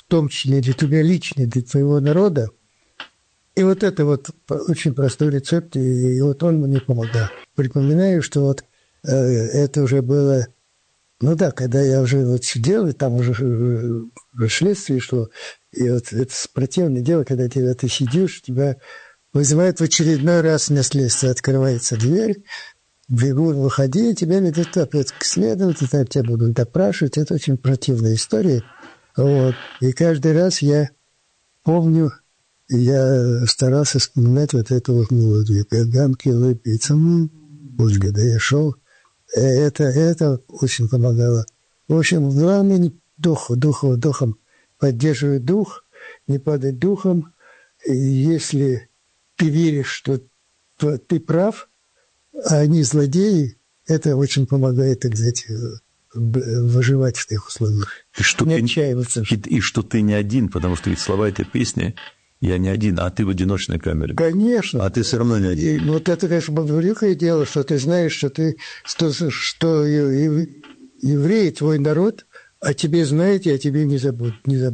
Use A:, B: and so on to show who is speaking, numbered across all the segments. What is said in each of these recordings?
A: том числе для тебя лично, для твоего народа. И вот это вот очень простой рецепт, и вот он мне помогал. Припоминаю, что вот это уже было, ну да, когда я уже вот сидел, и там уже следствие шло, и вот это противное дело, когда ты сидишь, тебя вызывают в очередной раз на следствие, открывается дверь, бегут, выходи, тебя ведут опять к следователю, там тебя будут допрашивать, это очень противная история. Вот. И каждый раз я помню, я старался вспоминать вот эту вот мелодию. «Ганки лепицам», «Ольга, да я шел». Это очень помогало. В общем, главное духом поддерживать дух, не падать духом. И если ты веришь, что ты прав, а они злодеи, это очень помогает, так сказать, выживать в таких условиях. Не отчаиваться.
B: И что ты не один, потому что ведь слова этой песни «Я не один», а ты в одиночной камере.
A: Конечно.
B: А ты все равно не один.
A: И вот это, конечно, великое дело, что ты знаешь, что евреи твой народ, а тебе знаете, а тебе не забудут.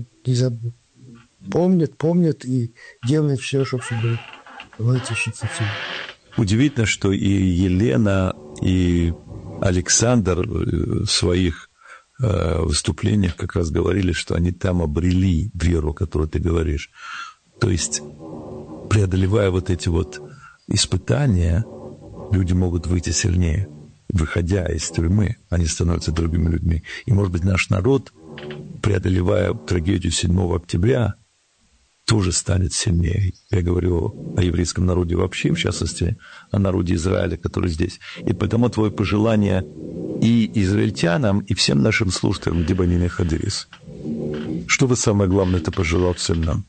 A: Помнят и делают все, чтобы вытащиться отсюда.
B: Удивительно, что и Елена, и Александр в своих выступлениях как раз говорили, что они там обрели веру, о которой ты говоришь. То есть, преодолевая вот эти вот испытания, люди могут выйти сильнее. Выходя из тюрьмы, они становятся другими людьми. И, может быть, наш народ, преодолевая трагедию 7 октября, тоже станет сильнее. Я говорю о еврейском народе вообще, в частности, о народе Израиля, который здесь. И потому твое пожелание и израильтянам, и всем нашим слушателям, где бы они ни находились. Что вы самое главное это пожелал всем нам?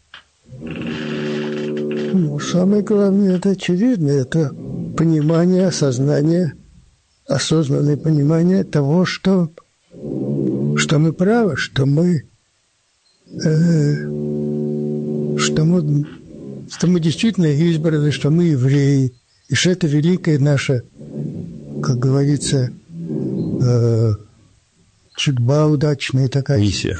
A: Ну, самое главное, это очевидно, это понимание, осознание, осознанное понимание того, что мы правы, что мы действительно избраны, что мы евреи, и что это великая наша, как говорится, судьба удачная такая.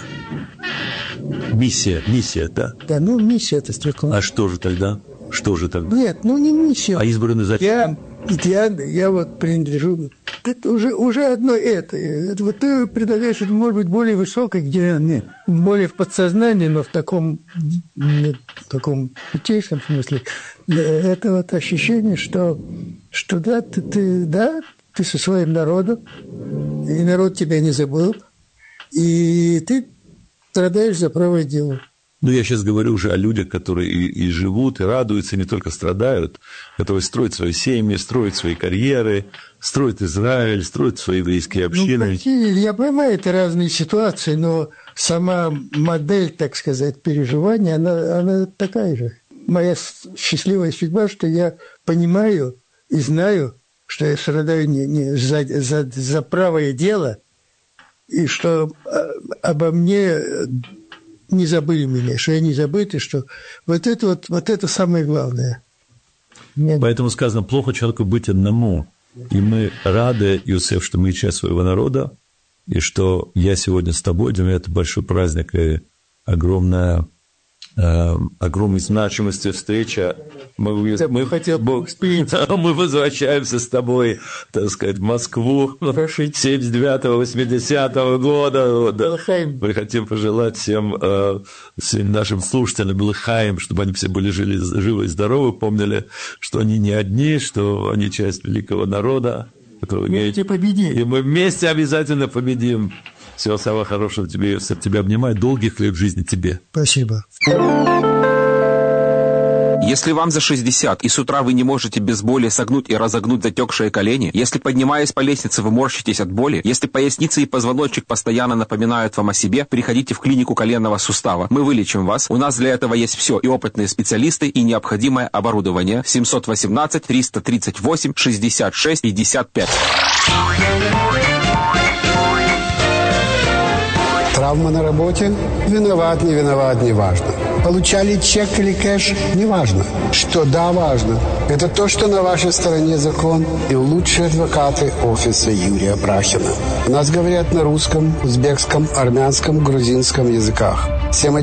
B: Миссия, да?
A: Да, миссия это стекло.
B: А что же тогда?
A: Нет, не миссия.
B: А избранный зачем?
A: Я вот принадлежу. Это уже одно это. Вот ты предлагаешь, это может быть более высокое, где более в подсознании, но в таком путейшем смысле. Это вот ощущение, что да, ты со своим народом, и народ тебя не забыл, и ты страдаешь за правое дело.
B: Я сейчас говорю уже о людях, которые и живут, и радуются, и не только страдают, которые строят свои семьи, строят свои карьеры, строят Израиль, строят свои еврейские общины.
A: Я понимаю, это разные ситуации, но сама модель, так сказать, переживания, она такая же. Моя счастливая судьба, что я понимаю и знаю, что я страдаю не за правое дело, и что обо мне не забыли меня, что я не забыт, и что вот это самое главное.
B: Поэтому сказано, плохо человеку быть одному. И мы рады, Иосиф, что мы часть своего народа, и что я сегодня с тобой, для меня это большой праздник и огромной значимости встреча. Мы возвращаемся с тобой, так сказать, в Москву 79-80 года. Да. Мы хотим пожелать всем нашим слушателям Лехаим, чтобы они все были живы и здоровы, помнили, что они не одни, что они часть великого народа.
A: Вместе победим.
B: И мы вместе обязательно победим. Всего самого хорошего тебе, Иосиф. Тебя обнимаю. Долгих лет жизни тебе.
A: Спасибо.
C: Если вам за 60, и с утра вы не можете без боли согнуть и разогнуть затекшие колени, если, поднимаясь по лестнице, вы морщитесь от боли, если поясница и позвоночник постоянно напоминают вам о себе, приходите в клинику коленного сустава. Мы вылечим вас. У нас для этого есть все, и опытные специалисты, и необходимое оборудование. 718-338-66-55.
D: Травма на работе? Виноват, не виноват, не важно. Получали чек или кэш? Не важно. Что да, важно. Это то, что на вашей стороне закон и лучшие адвокаты офиса Юрия Брахина. У нас говорят на русском, узбекском, армянском, грузинском языках.